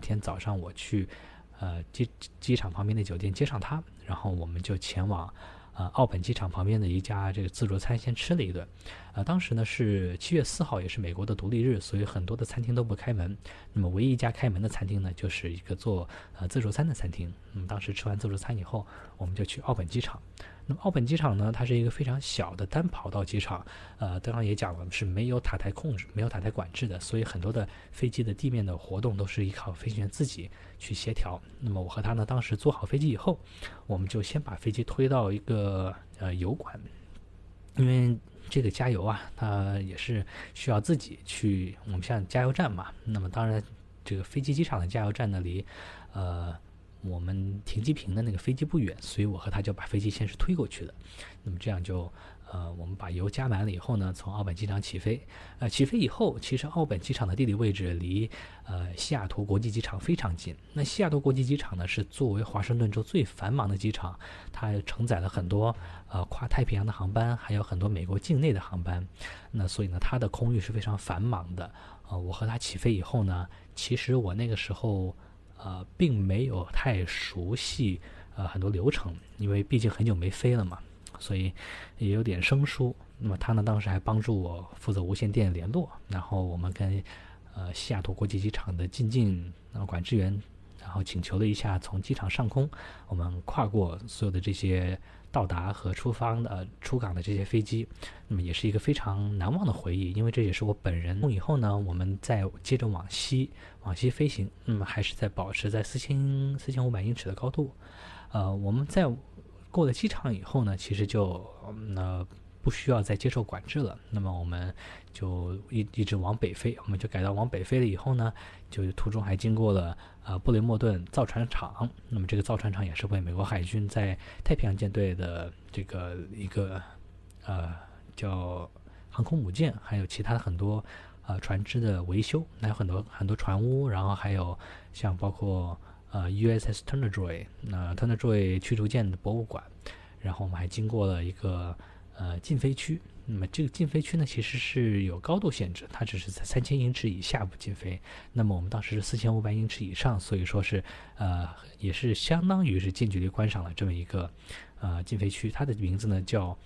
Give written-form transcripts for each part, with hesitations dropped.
天早上我去机场旁边的酒店接上他，然后我们就前往奥本机场旁边的一家这个自助餐先吃了一顿。当时呢是7月4号，也是美国的独立日，所以很多的餐厅都不开门。那么唯一一家开门的餐厅呢，就是一个做自助餐的餐厅。那么当时吃完自助餐以后，我们就去奥本机场。那么奥本机场呢，它是一个非常小的单跑道机场，刚刚也讲了是没有塔台控制、没有塔台管制的，所以很多的飞机的地面的活动都是依靠飞行员自己去协调。那么我和他呢，当时坐好飞机以后，我们就先把飞机推到一个油管，因为这个加油啊，它也是需要自己去，我们像加油站嘛。那么当然，这个飞机机场的加油站呢，离我们停机坪的那个飞机不远，所以我和他就把飞机先是推过去的。那么这样就我们把油加满了以后呢，从奥本机场起飞。起飞以后，其实奥本机场的地理位置离西雅图国际机场非常近。那西雅图国际机场呢，是作为华盛顿州最繁忙的机场，它承载了很多跨太平洋的航班，还有很多美国境内的航班。那所以呢，它的空域是非常繁忙的。我和他起飞以后呢，其实我那个时候并没有太熟悉很多流程，因为毕竟很久没飞了嘛，所以也有点生疏。那么他呢，当时还帮助我负责无线电联络，然后我们跟西雅图国际机场的进境管制员，然后请求了一下从机场上空我们跨过所有的这些到达和出港的这些飞机。那么也是一个非常难忘的回忆，因为这也是我本人。以后呢，我们再接着往西飞行，那么还是在保持在4500英尺的高度。我们在过了机场以后呢，其实就不需要再接受管制了。那么我们就一直往北飞，我们就改到往北飞了以后呢，就途中还经过了布雷默顿造船厂。那么这个造船厂也是为美国海军在太平洋舰队的这个一个叫航空母舰，还有其他很多船只的维修，还有很多船坞，然后还有像包括USS Turnagain Turnagain 驱逐舰的博物馆。然后我们还经过了一个禁飞区。那么这个禁飞区呢，其实是有高度限制，它只是在3000英尺以下不禁飞。那么我们当时是4500英尺以上，所以说是也是相当于是近距离观赏了这么一个禁飞区。它的名字呢叫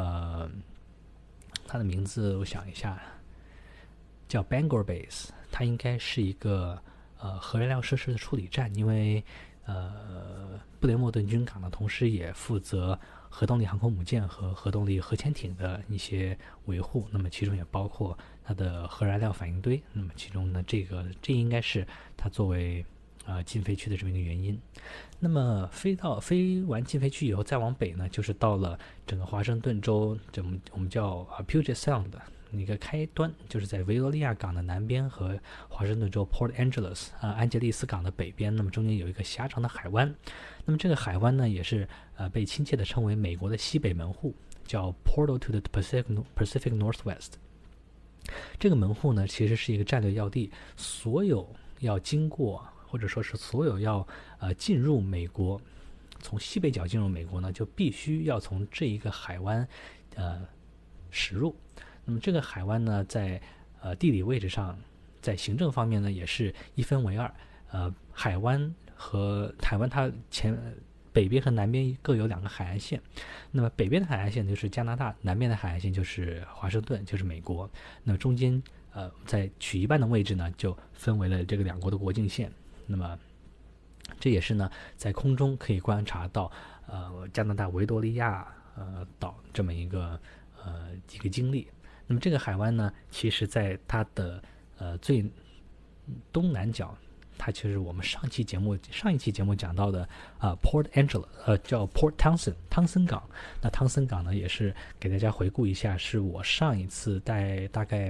它的名字我想一下，叫 Bangor Base。它应该是一个核燃料设施的处理站，因为布雷默顿军港呢，同时也负责核动力航空母舰和核动力核潜艇的一些维护。那么其中也包括它的核燃料反应堆。那么其中呢，这应该是它作为禁飞区的这么一个原因。那么飞完禁飞区以后，再往北呢，就是到了整个华盛顿州，我们叫Puget Sound 的一个开端，就是在维多利亚港的南边和华盛顿州 Port Angeles 安吉利斯港的北边。那么中间有一个狭长的海湾。那么这个海湾呢，也是被亲切地称为美国的西北门户，叫 Portal to the Pacific Northwest。这个门户呢，其实是一个战略要地，所有要经过，或者说是所有要进入美国，从西北角进入美国呢，就必须要从这一个海湾驶入。那么这个海湾呢，在地理位置上，在行政方面呢，也是一分为二。海湾它北边和南边各有2个海岸线。那么北边的海岸线就是加拿大，南边的海岸线就是华盛顿，就是美国。那么中间在取一半的位置呢，就分为了这个2国的国境线。那么这也是呢，在空中可以观察到加拿大维多利亚岛这么一个经历。那么这个海湾呢，其实在它的最东南角，它其实我们上一期节目讲到的Port Angela 叫 Port Townsend 汤森港。那汤森港呢，也是给大家回顾一下，是我上一次在大概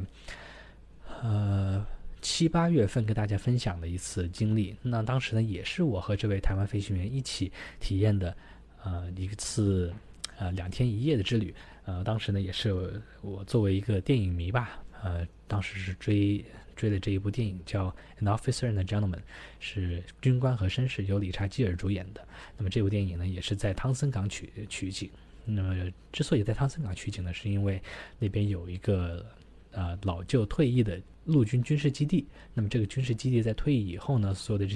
7、8月份跟大家分享的一次经历。那当时呢，也是我和这位台湾飞行员一起体验的一次2天1夜的之旅。当时呢，也是我作为一个电影迷吧，当时是追的这一部电影叫《An Officer and a Gentleman》，是军官和绅士，由理查基尔主演的。那么这部电影呢，也是在汤森港取景。那么之所以在汤森港取景呢，是因为那边有一个老旧退役的陆军军事基地。那么这个军事基地在退役以后呢，所有的这